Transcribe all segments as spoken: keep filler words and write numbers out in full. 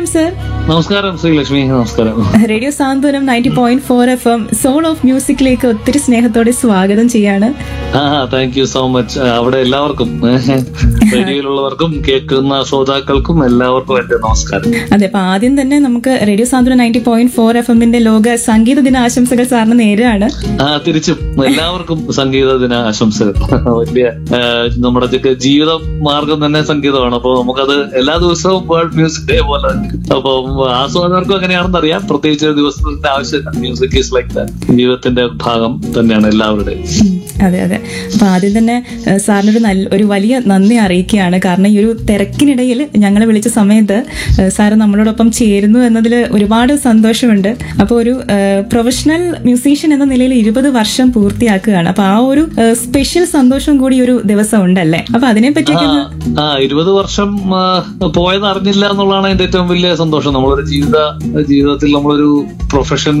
Sir. നമസ്കാരം ശ്രീലക്ഷ്മി. നമസ്കാരം. Radio Santhwanam ninety point four F M soul of മ്യൂസിക്കിലേക്ക് ഒത്തിരി സ്നേഹത്തോടെ സ്വാഗതം ചെയ്യാണ്. ആ താങ്ക് യു സോ മച്ച്. അവിടെ എല്ലാവർക്കും റേഡിയോയിലുള്ളവർക്കും കേൾക്കുന്ന ശ്രോതാക്കൾക്കും എല്ലാവർക്കും എന്റെ നമസ്കാരം. അതെ, അപ്പൊ ആദ്യം തന്നെ നമുക്ക് റേഡിയോ സാന്ത്വനം നയൻറ്റി പോയിന്റ് ഫോർ എഫ് എമ്മിന്റെ ലോക സംഗീത ദിന ആശംസകൾ സാറിന് നേരാണ്. ആ തിരിച്ചും എല്ലാവർക്കും സംഗീത ദിന ആശംസകൾ. വലിയ നമ്മുടെ ജീവിത മാർഗം തന്നെ സംഗീതമാണ്. അപ്പൊ നമുക്കത് എല്ലാ ദിവസവും വേൾഡ് മ്യൂസിക് ഡേ പോലെ, അപ്പൊ ആസ്വാദകർക്കും അങ്ങനെയാണെന്ന് അറിയാം. പ്രത്യേകിച്ച് ഒരു ദിവസത്തിന്റെ ആവശ്യമില്ല. Music is like that. ജീവിതത്തിന്റെ ഭാഗം തന്നെയാണ് എല്ലാവരുടെയും. അതെ അതെ. അപ്പൊ ആദ്യം തന്നെ സാറിനൊരു നല്ല ഒരു വലിയ നന്ദി അറിയിക്കുകയാണ്. കാരണം ഈ ഒരു തിരക്കിനിടയിൽ ഞങ്ങളെ വിളിച്ച സമയത്ത് സാറ് നമ്മളോടൊപ്പം ചേരുന്നു എന്നതിൽ ഒരുപാട് സന്തോഷമുണ്ട്. അപ്പോൾ ഒരു പ്രൊഫഷണൽ മ്യൂസീഷ്യൻ എന്ന നിലയിൽ ഇരുപത് വർഷം പൂർത്തിയാക്കുകയാണ്. അപ്പൊ ആ ഒരു സ്പെഷ്യൽ സന്തോഷം കൂടി ഒരു ദിവസം ഉണ്ടല്ലേ? അപ്പൊ അതിനെ പറ്റിയൊക്കെ ആ ഇരുപത് വർഷം പോയത് അറിഞ്ഞില്ല എന്നുള്ളതാണ് എന്റെ ഏറ്റവും വലിയ സന്തോഷം. നമ്മളൊരു ജീവിത ജീവിതത്തിൽ നമ്മളൊരു പ്രൊഫഷൻ,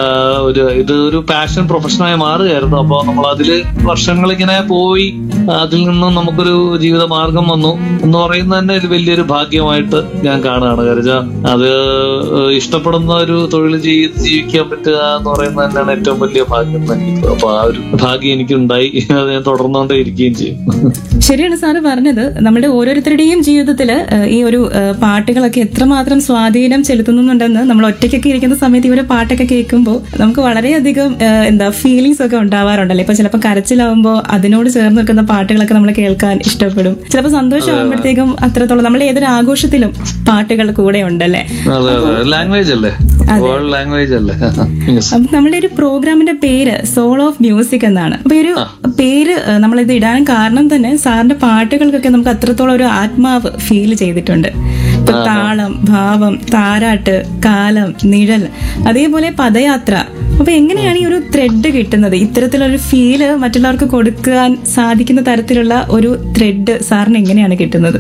ഒരു ഇത് ഒരു പാഷൻ പ്രൊഫഷനായി മാറുകയായിരുന്നു. അപ്പൊ നമ്മൾ അതില് വർഷങ്ങൾ ഇങ്ങനെ പോയി അതിൽ നിന്നും നമുക്കൊരു ജീവിത മാർഗം വന്നു എന്ന് പറയുന്നത് തന്നെ ഒരു വലിയൊരു ഭാഗ്യമായിട്ട് ഞാൻ കാണുകയാണ്. കാരണം അത് ഇഷ്ടപ്പെടുന്ന ഒരു തൊഴിൽ ജീവിക്കാൻ പറ്റുക എന്ന് പറയുന്നത് തന്നെയാണ് ഏറ്റവും വലിയ ഭാഗ്യം എനിക്ക്. അപ്പൊ ആ ഒരു ഭാഗ്യം എനിക്കുണ്ടായി. അത് ഞാൻ തുടർന്നുകൊണ്ടേ ഇരിക്കുകയും ചെയ്യും. ശരിയാണ് സാറ് പറഞ്ഞത്. നമ്മുടെ ഓരോരുത്തരുടെയും ജീവിതത്തിൽ ഈ ഒരു പാട്ടുകളൊക്കെ എത്രമാത്രം സ്വാധീനം ചെലുത്തുന്നുണ്ടെന്ന് നമ്മൾ ഒറ്റയ്ക്കൊക്കെ ഇരിക്കുന്ന സമയത്ത് ഇവരെ പാട്ടൊക്കെ കേൾക്കുമ്പോൾ നമുക്ക് വളരെയധികം എന്താ ഫീലിങ്സ് ഒക്കെ ഉണ്ടാവാറുണ്ടല്ലോ. ഇപ്പൊ ചിലപ്പോൾ കരച്ചിലാവുമ്പോൾ അതിനോട് ചേർന്ന് നിൽക്കുന്ന പാട്ടുകളൊക്കെ നമ്മൾ കേൾക്കാൻ ഇഷ്ടപ്പെടും. ചിലപ്പോൾ സന്തോഷമാകുമ്പോഴത്തേക്കും അത്രത്തോളം നമ്മൾ ഏതൊരു ആഘോഷത്തിലും പാട്ടുകൾ കൂടെ ഉണ്ടല്ലേ. ലാംഗ്വേജ് അല്ലേ, ലാംഗ്വേജ് അല്ലേ. നമ്മുടെ ഒരു പ്രോഗ്രാമിന്റെ പേര് സോൾ ഓഫ് മ്യൂസിക് എന്നാണ്. അപ്പൊ ഈ ഒരു പേര് നമ്മളിത് ഇടാൻ കാരണം തന്നെ സാറിന്റെ പാട്ടുകൾക്കൊക്കെ നമുക്ക് അത്രത്തോളം ഒരു ആത്മാവ് ഫീൽ ചെയ്തിട്ടുണ്ട്. ഇപ്പൊ താളം, ഭാവം, താരാട്ട്, കാലം, നിഴൽ, അതേപോലെ പദയാത്ര. അപ്പൊ എങ്ങനെയാണ് ഈ ഒരു ത്രെഡ് കിട്ടുന്നത്? ഇത്തരത്തിലൊരു ഫീല് മറ്റുള്ളവർക്ക് കൊടുക്കാൻ സാധിക്കുന്ന തരത്തിലുള്ള ഒരു ത്രെഡ് സാറിന് എങ്ങനെയാണ് കിട്ടുന്നത്?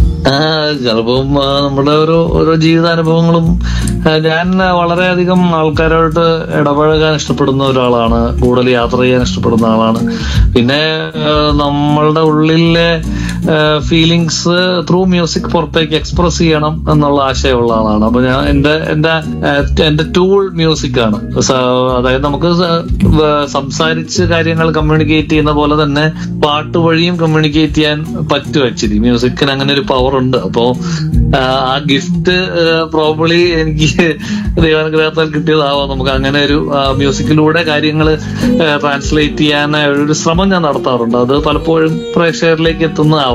ചിലപ്പം നമ്മുടെ ഓരോ ഓരോ ജീവിതാനുഭവങ്ങളും. ഞാൻ വളരെയധികം ആൾക്കാരോട്ട് ഇടപഴകാൻ ഇഷ്ടപ്പെടുന്ന ഒരാളാണ്. കൂടുതൽ യാത്ര ചെയ്യാൻ ഇഷ്ടപ്പെടുന്ന ആളാണ്. പിന്നെ നമ്മളുടെ ഉള്ളിലെ ഫീലിങ്സ് ത്രൂ മ്യൂസിക് പുറത്തേക്ക് എക്സ്പ്രസ് ചെയ്യണം എന്നുള്ള ആശയമുള്ള ആളാണ്. അപ്പൊ ഞാൻ എന്റെ എന്റെ എന്റെ ടൂൾ മ്യൂസിക് ആണ്. അതായത് നമുക്ക് സംസാരിച്ച് കാര്യങ്ങൾ കമ്മ്യൂണിക്കേറ്റ് ചെയ്യുന്ന പോലെ തന്നെ പാട്ട് വഴിയും കമ്മ്യൂണിക്കേറ്റ് ചെയ്യാൻ പറ്റും. ആക്ച്വലി മ്യൂസിക്കിന് അങ്ങനെ ഒരു പവർ ഉണ്ട്. അപ്പോ ആ ഗിഫ്റ്റ് പ്രോബബ്ലി എനിക്ക് ദൈവാനുഗ്രഹത്താൽ കിട്ടിയതാവാം. നമുക്ക് അങ്ങനെ ഒരു മ്യൂസിക്കിലൂടെ കാര്യങ്ങൾ ട്രാൻസ്ലേറ്റ് ചെയ്യാൻ ഒരു ശ്രമം ഞാൻ നടത്താറുണ്ട്. അത് പലപ്പോഴും പ്രേക്ഷകരിലേക്ക് എത്തുന്നതാവാം.